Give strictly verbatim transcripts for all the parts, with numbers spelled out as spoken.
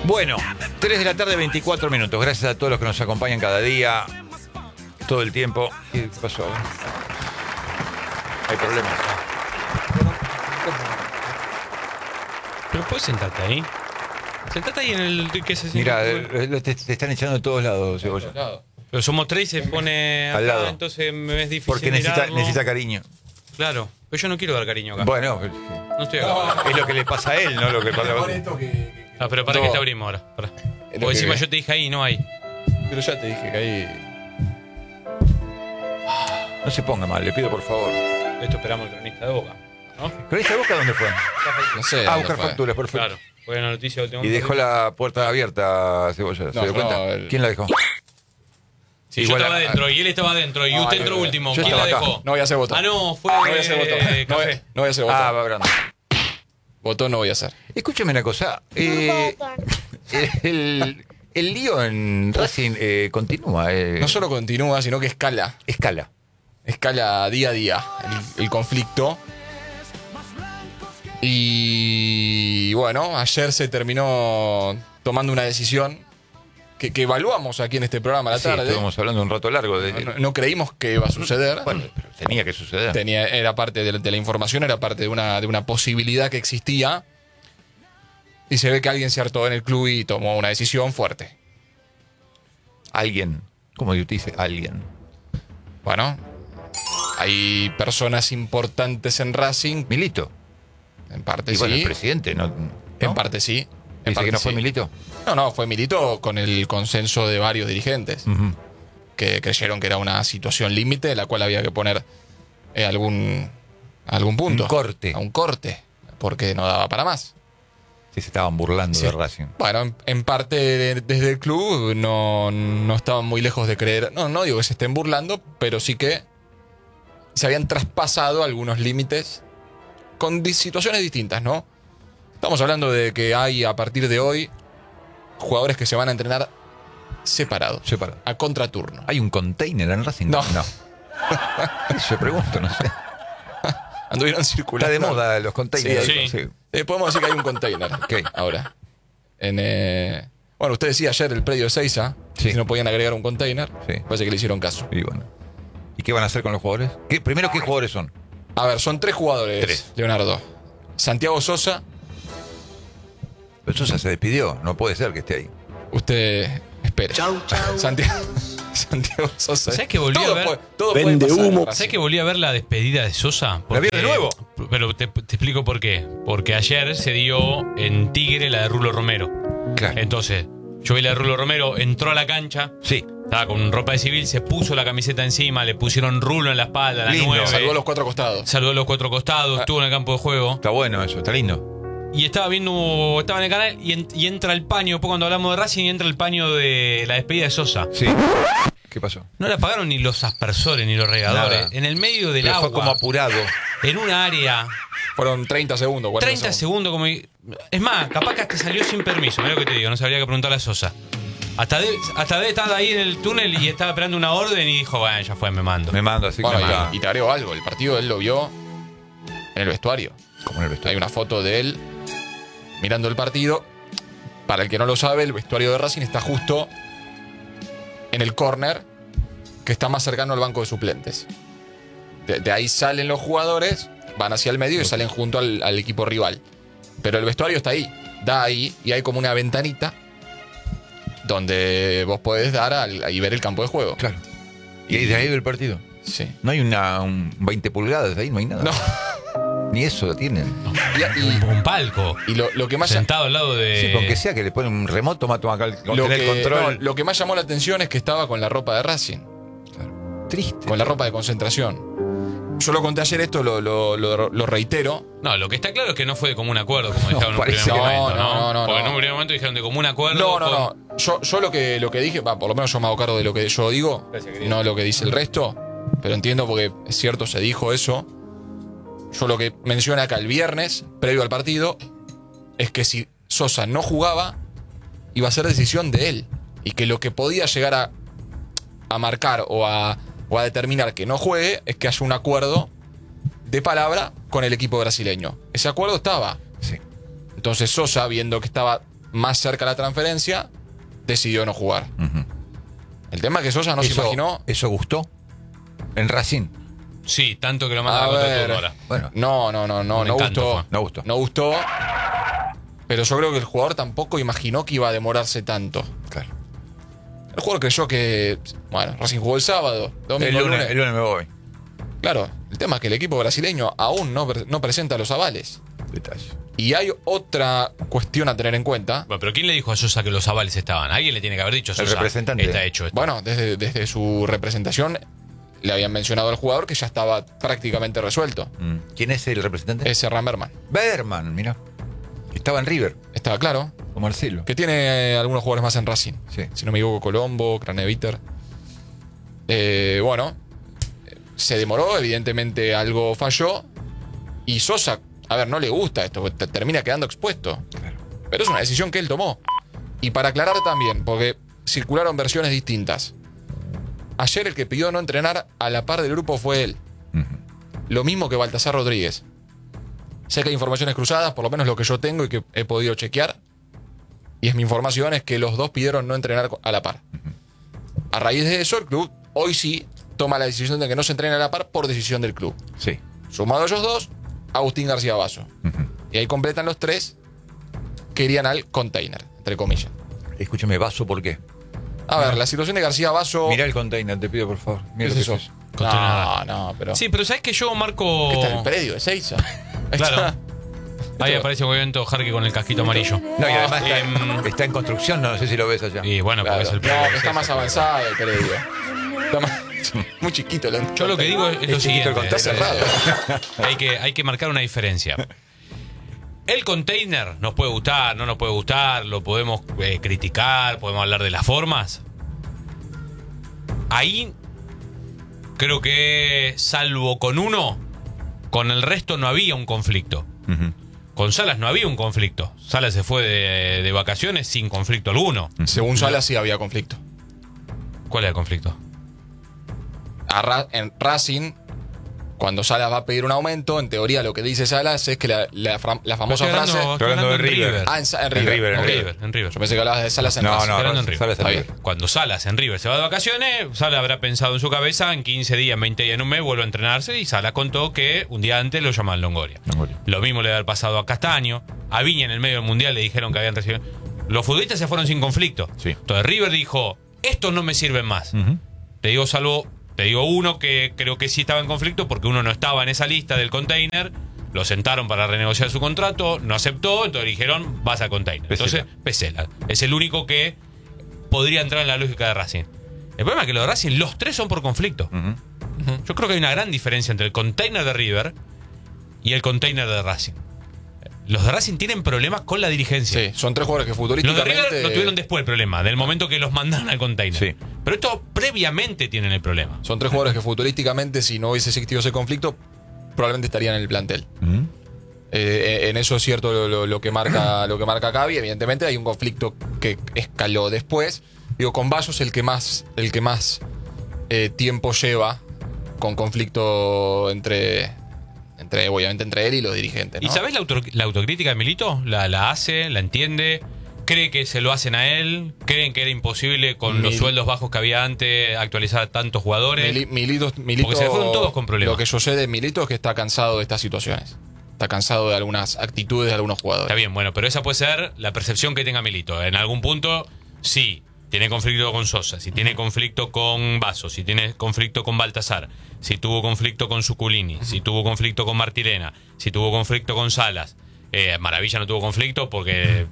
Bueno, tres de la tarde, veinticuatro minutos. Gracias a todos los que nos acompañan cada día, todo el tiempo. ¿Qué pasó? Hay problemas. Pero puedes sentarte ahí. Sentate ahí en el... ¿Qué se Mira, te, te están echando de todos lados, Cebolla. Pero somos tres y se pone acá, al lado. Entonces me es difícil. Porque necesita, mirarlo. necesita cariño. Claro, pero yo no quiero dar cariño acá. Bueno, No estoy acá. es lo que le pasa a él, no lo que pasa a vos. Ah, pero para No. que te abrimos ahora. Para. Es lo Porque encima que- yo te dije ahí, no hay. Pero ya te dije que ahí... No se ponga mal, le pido por favor. Esto esperamos el cronista de Boca, ¿no? ¿Con esta boca dónde fue? No sé. Ah, dónde buscar fue. facturas, perfecto. Claro. Fue una noticia de último Y dejó la puerta abierta, Cebolla. ¿Se No, dio no, cuenta? el- ¿Quién la dejó? Sí, Igual yo estaba a- adentro y él estaba adentro y No, usted no, entró no, último. yo ¿Quién la estaba acá. dejó? No voy a hacer voto. Ah, no, fue No voy a hacer voto. eh, No voy, café. no voy a hacer voto. Ah, va hablando. Voto no voy a hacer. Escúchame una cosa. Eh, el, el lío en Racing eh, continúa. Eh, No solo continúa, sino que escala. escala. Escala día a día el, el conflicto. Y bueno, ayer se terminó tomando una decisión que, que evaluamos aquí en este programa a la Sí, tarde. estuvimos hablando un rato largo de. No, no creímos que iba a suceder. Bueno, pero tenía que suceder. Tenía, era parte de, de la información, era parte de una, de una posibilidad que existía. Y se ve que alguien se hartó en el club y tomó una decisión fuerte. Alguien. ¿Cómo usted dice? Alguien. Bueno, hay personas importantes en Racing. Milito. En parte Y bueno, sí. el presidente, ¿no? En ¿no? parte sí. En Dice parte que no fue sí. Milito. No, no, fue Milito con el consenso de varios dirigentes Ujú. que creyeron que era una situación límite de la cual había que poner eh, algún, algún punto. Un corte. A un corte, porque no daba para más. Sí, se estaban burlando Sí. de Racing. Bueno, en, en parte de- desde el club no, no estaban muy lejos de creer. No, no digo que se estén burlando, pero sí que se habían traspasado algunos límites con di- situaciones distintas, ¿no? Estamos hablando de que hay a partir de hoy jugadores que se van a entrenar separados, Separado. a contraturno. ¿Hay un container en Racing? No. No. Yo pregunto, no sé. Anduvieron Está circulando. de moda los containers. Sí. Sí. Eh, podemos decir que hay un container. Ok. Ahora. En, eh, bueno, usted decía ayer el predio de Seiza, Sí. si no podían agregar un container. Sí. Parece que le hicieron caso. Y bueno. ¿Y qué van a hacer con los jugadores? ¿Qué- primero, ¿qué jugadores son? A ver, son tres jugadores, Tres. Leonardo. Santiago Sosa, Pero Sosa se despidió. No puede ser que esté ahí. usted espere. Santiago, Santiago Sosa. ¿Sabes que volví todo a ver? puede- todo Vende puede pasar, humo. Racing. ¿Sabes que volví a ver la despedida de Sosa? ¿La vio de nuevo? Pero te, te explico por qué. Porque ayer se dio en Tigre la de Rulo Romero. Claro. Entonces, yo vi la de Rulo Romero, entró a la cancha, Sí. estaba con ropa de civil, se puso la camiseta encima, le pusieron Rulo en la espalda, la Lindo. nueve. Salvó a los cuatro costados. Saludó a los cuatro costados, estuvo en el campo de juego. Está bueno eso, está lindo. Y estaba viendo, estaba en el canal y, en- y entra el paño, después cuando hablamos de Racing, entra el paño de la despedida de Sosa. Sí. ¿Qué pasó? No le apagaron ni los aspersores ni los regadores. Nada. En el medio del Pero agua, fue como apurado. en un área, Fueron treinta segundos, cuarenta treinta segundos. como Es más, capaz que hasta salió sin permiso. Mira lo que te digo, no sabría que preguntarle a Sosa. Hasta de, hasta de estar ahí en el túnel y estaba esperando una orden y dijo, bueno, ya fue, me mando. Me mando así Bueno, como, y- está. y, te agrego algo. El partido él lo vio en el vestuario. como en el Hay vestuario. una foto de él mirando el partido. Para el que no lo sabe, el vestuario de Racing está justo en el córner que está más cercano al banco de suplentes. De, de ahí salen los jugadores, van hacia el medio y salen junto al, al equipo rival. Pero el vestuario está ahí, da ahí y hay como una ventanita donde vos podés dar al- y ver el campo de juego. Claro. ¿Y ahí de ahí ve el partido? Sí. No hay una un veinte pulgadas ahí, no hay nada. No. Ni eso lo tienen. Y, y- Un, un palco. y lo, lo que más Sentado al lado de. Sí, aunque sea que le ponen un remoto, más toma acá el, con lo tener que, el control. no, lo que más llamó la atención es que estaba con la ropa de Racing. Triste. Con la ropa de concentración. Yo lo conté ayer, esto lo, lo, lo- lo reitero. No, lo que está claro es que no fue de común acuerdo, como No, dijeron en un parece primer que no, momento, ¿no? no, no, Porque en no. un primer momento dijeron de común acuerdo. No, no, con- no. Yo, yo lo que lo que dije, va, por lo menos yo me hago cargo de lo que yo digo, Gracias, querido. no lo que dice el resto, pero entiendo porque es cierto, se dijo eso. Yo lo que menciona acá el viernes, previo al partido, es que si Sosa no jugaba, iba a ser decisión de él. Y que lo que podía llegar a, a marcar o a, o a determinar que no juegue es que haya un acuerdo de palabra con el equipo brasileño. Ese acuerdo estaba. Sí. Entonces Sosa, viendo que estaba más cerca de la transferencia, decidió no jugar. Ujú. El tema es que Sosa no se Eso- imaginó. ¿Eso gustó? En Racing. Sí, tanto que lo A mandan a contra ver. turno ahora. Bueno, No, no, no, no, Un no encanto gustó. fue. no gustó. No gustó. Pero yo creo que el jugador tampoco imaginó que iba a demorarse tanto. Claro. El jugador creyó que. Bueno, Racing jugó el sábado. Domingo, El lunes, lunes. el lunes me voy. Claro, el tema es que el equipo brasileño aún no, pre- no presenta los avales. Detalle. Y hay otra cuestión a tener en cuenta. Bueno, pero ¿quién le dijo a Sosa que los avales estaban? Alguien le tiene que haber dicho a El Sosa. representante. Está hecho esto. Bueno, desde, desde su representación le habían mencionado al jugador que ya estaba prácticamente resuelto. Mm. ¿Quién es el representante? Es Serran Berman. Berman, mira. Estaba en River, Estaba claro. con Marcelo. Que tiene eh, algunos jugadores más en Racing. Sí. Si no me equivoco, Colombo, Craneviter. Eh, bueno, se demoró, evidentemente algo falló. Y Sosa, a ver, no le gusta esto, te- termina quedando expuesto. Claro. Pero es una decisión que él tomó. Y para aclarar también, porque circularon versiones distintas. Ayer el que pidió no entrenar a la par del grupo fue él. Ujú. Lo mismo que Baltasar Rodríguez. Sé que hay informaciones cruzadas, por lo menos lo que yo tengo y que he podido chequear. Y es mi información, es que los dos pidieron no entrenar a la par. A raíz de eso, el club hoy sí toma la decisión de que no se entrene a la par por decisión del club. Sí. Sumado a ellos dos, Agustín García Basso. Ujú. Y ahí completan los tres que irían al container, entre comillas. Escúcheme, Vaso, ¿por qué? A ver, la situación de García Basso. Mira el container, te pido, por favor. ¿Qué Mira es lo que eso? es. No, no, pero. Sí, pero ¿sabes que yo marco. ¿Qué está en el predio de Seiza? Claro. Ahí aparece un movimiento Jarque con el casquito amarillo. No, y además está, Em, en, está en construcción, no sé si lo ves allá. Y bueno, Claro. porque es el No, predio. que está más avanzado el predio. Está más- muy chiquito el Yo lo que digo es, es lo Es chiquito el siguiente. Está cerrado. Hay que, hay que marcar una diferencia. El container nos puede gustar, no nos puede gustar, lo podemos eh, criticar, podemos hablar de las formas. Ahí creo que salvo con uno, con el resto no había un conflicto. Ujú. Con Salas no había un conflicto. Salas se fue de, de vacaciones sin conflicto alguno. Según Salas sí había conflicto. ¿Cuál era el conflicto? A Ra- en Racing, cuando Salas va a pedir un aumento, en teoría lo que dice Salas es que la, la fra- la famosa Estoy hablando- frase. estoy hablando hablando de en River. River. Ah, en, Sa- en En River. River, en ok. En River, en River. Yo pensé que hablabas de Salas en No, Racing. no, Hablando en Ro- River. Salas en Está River. bien. Cuando Salas en River se va de vacaciones, Salas habrá pensado en su cabeza, en quince días, veinte días, en un mes, vuelve a entrenarse y Salas contó que un día antes lo llaman Longoria. Longoria. Lo mismo le había pasado a Castaño, a Viña en el medio del Mundial le dijeron que habían recibido... Los futbolistas se fueron sin conflicto. Sí. Entonces River dijo, estos no me sirven más. Ujú. Te digo salvo, te digo uno que creo que sí estaba en conflicto porque uno no estaba en esa lista del container, lo sentaron para renegociar su contrato, no aceptó, entonces dijeron vas al container. Pesela. Entonces, Pesela. Es el único que podría entrar en la lógica de Racing. El problema es que los de Racing, los tres son por conflicto. Ujú. Yo creo que hay una gran diferencia entre el container de River y el container de Racing. Los de Racing tienen problemas con la dirigencia. Sí, son tres jugadores que Los de futbolísticamente. River lo tuvieron después el problema, del momento que los mandaron al container. Sí. Pero estos previamente tienen el problema. Son tres jugadores que futbolísticamente, si no hubiese existido ese conflicto, probablemente estarían en el plantel. Ujú. Eh, en eso es cierto lo, lo- lo que marca lo que marca Cavi. Evidentemente hay un conflicto que escaló después. Digo, con Basso es el que más, el que más eh, tiempo lleva con conflicto entre, entre, obviamente, entre él y los dirigentes, ¿no? ¿Y sabés la, auto- la autocrítica de Milito? La, la hace, la entiende, cree que se lo hacen a él, creen que era imposible con los Mil- sueldos bajos que había antes actualizar a tantos jugadores. Mili- Milito, Milito- Porque se fueron todos con problemas. Lo que yo sé de Milito es que está cansado de estas situaciones. Está cansado de algunas actitudes de algunos jugadores. Está bien, bueno, pero esa puede ser la percepción que tenga Milito. En algún punto, sí, tiene conflicto con Sosa, si tiene conflicto con Basso, si tiene conflicto con Baltasar, si tuvo conflicto con Suculini, si tuvo conflicto con Martirena, si tuvo conflicto con Salas. Eh, Maravilla no tuvo conflicto porque...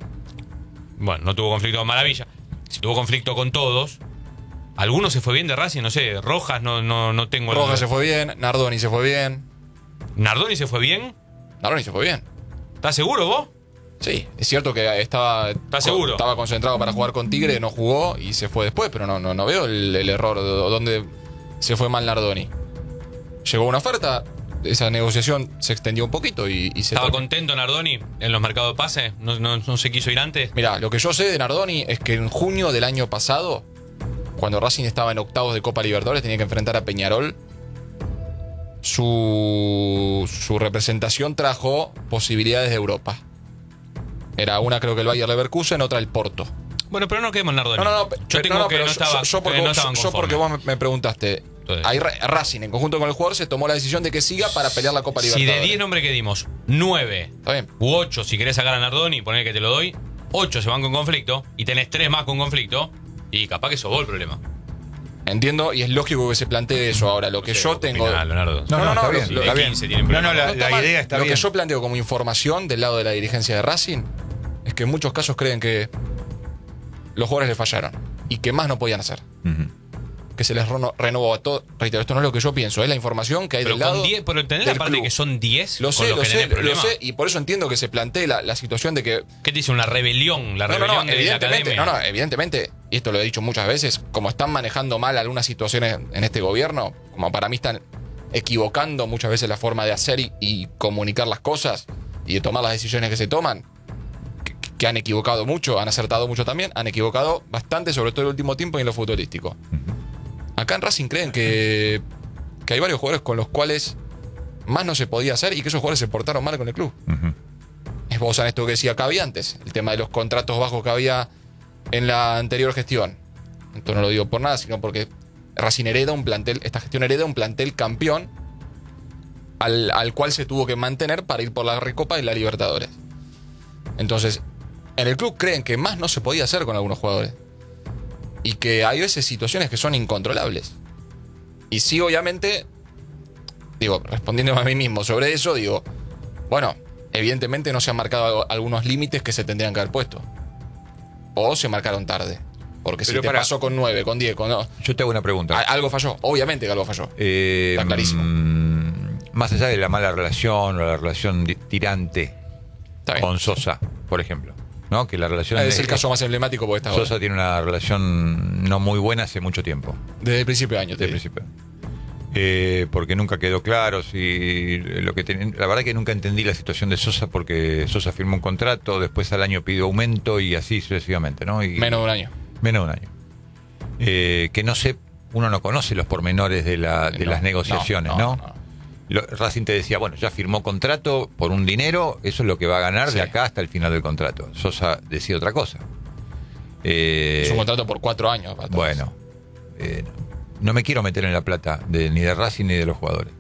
Bueno, no tuvo conflicto con Maravilla. Si tuvo conflicto con todos, algunos se fue bien de Racing, no sé, Rojas no, no, no tengo... el- Rojas se fue bien, Nardoni se fue bien. Nardoni se fue bien. Nardoni se fue bien. ¿Estás seguro vos? Sí, es cierto que estaba, ¿Estás seguro? estaba concentrado para jugar con Tigre, no jugó y se fue después, pero no, no, no veo el, el error de dónde se fue mal Nardoni. Llegó una oferta, esa negociación se extendió un poquito y, y se ¿Estaba terminó. contento Nardoni en los mercados de pases? ¿No, no, no se quiso ir antes? Mirá, lo que yo sé de Nardoni es que en junio del año pasado, cuando Racing estaba en octavos de Copa Libertadores, tenía que enfrentar a Peñarol. Su, su representación trajo posibilidades de Europa. Era una creo que el Bayer Leverkusen, otra el Porto. Bueno, pero no quedemos en Nardoni. No, no, no. Yo pero, tengo no, no, que pero no estaba, yo, yo porque, que no vos- estaban yo porque conformes. vos me, me preguntaste. Entonces, Ahí Ra- Racing, en conjunto con el jugador, se tomó la decisión de que siga para pelear la Copa si Libertadores. de diez nombres que dimos, nueve Está bien. u ocho, si querés sacar a Nardoni, poner que te lo doy, ocho se van con conflicto, y tenés tres más con conflicto, y capaz que sos vos el problema. Entiendo y es lógico que se plantee eso. Ahora, lo que No sé, yo ¿qué tengo. opinás, Leonardo? No, no, No, no, está lo- bien. si lo- de está bien. quince tienen No, no, problemas. la, No está la mal. idea está Lo bien. que yo planteo como información del lado de la dirigencia de Racing es que en muchos casos creen que los jugadores le fallaron y que más no podían hacer. Ujú. Que se les reno- renovó a todo. Reitero, esto no es lo que yo pienso, es la información que hay Pero del lado con diez, pero tenés la del parte club. que son diez Lo con sé, los lo que sé, tenés lo problemas. sé, y por eso entiendo que se plantee la, la situación de que ¿Qué te dice una rebelión? La no, no, rebelión no, de la evidentemente, academia. no, no, evidentemente, y esto lo he dicho muchas veces, como están manejando mal algunas situaciones en este gobierno, como para mí están equivocando muchas veces la forma de hacer y, y comunicar las cosas y de tomar las decisiones que se toman, que, que han equivocado mucho, han acertado mucho también, han equivocado bastante, sobre todo el último tiempo y en lo futbolístico. Acá en Racing creen que, que hay varios jugadores con los cuales más no se podía hacer y que esos jugadores se portaron mal con el club. Ujú. Esbozan esto que decía Cavi antes, el tema de los contratos bajos que había en la anterior gestión. Esto no lo digo por nada, sino porque Racing hereda un plantel, esta gestión hereda un plantel campeón al, al cual se tuvo que mantener para ir por la Recopa y la Libertadores. Entonces, en el club creen que más no se podía hacer con algunos jugadores. Y que hay veces situaciones que son incontrolables. Y sí, obviamente, digo, respondiéndome a mí mismo sobre eso, digo, bueno, evidentemente no se han marcado algunos límites que se tendrían que haber puesto. O se marcaron tarde. Porque si Pero te para- pasó con nueve, con diez, con no, Yo te hago una pregunta. a- algo falló. Obviamente que algo falló. Eh, Está clarísimo. mm, Más allá de la mala relación o la relación di- tirante Está bien. con Sosa, por ejemplo, ¿no? Que la relación Es el caso más emblemático porque está ahora. Sosa tiene una relación no muy buena hace mucho tiempo, Desde el principio de año. te desde el digo. principio. Eh, porque nunca quedó claro si lo que ten- la verdad que nunca entendí la situación de Sosa, porque Sosa firmó un contrato, después al año pidió aumento y así sucesivamente, ¿no? Y, Menos de un año. menos de un año. Eh, que no sé, uno no conoce los pormenores de, la, de No, las negociaciones, ¿no? Lo- Racing te decía, bueno, ya firmó contrato por un dinero, eso es lo que va a ganar Sí. de acá hasta el final del contrato. Sosa decía otra cosa. Eh, Es un contrato por cuatro años. para todos. bueno, eh, no me quiero meter en la plata de, ni de Racing ni de los jugadores.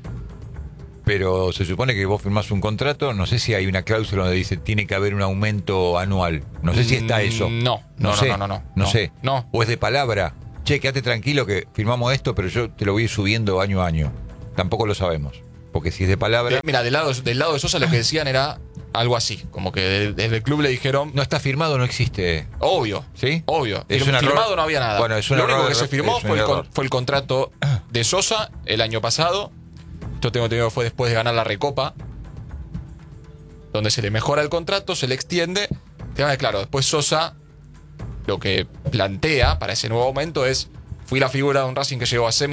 Pero se supone que vos firmás un contrato, no sé si hay una cláusula donde dice tiene que haber un aumento anual. No sé si está eso. Mm, no, no, no, sé, no, no, no, no no, sé. no. O es de palabra. Che, quédate tranquilo que firmamos esto, pero yo te lo voy a ir subiendo año a año. Tampoco lo sabemos. Porque si es de palabra, Eh, mira, del lado, del lado de Sosa lo que decían era algo así. Como que de- desde el club le dijeron, no está firmado, no existe. obvio, ¿Sí? obvio. Es Fir- un error. firmado no había nada. Bueno, es un lo único error, que se firmó es un fue el, con- error. fue el contrato de Sosa el año pasado. Esto tengo entendido que fue después de ganar la Recopa. Donde se le mejora el contrato, se le extiende. Tema claro, después Sosa lo que plantea para ese nuevo aumento es: fui la figura de un Racing que llegó a semi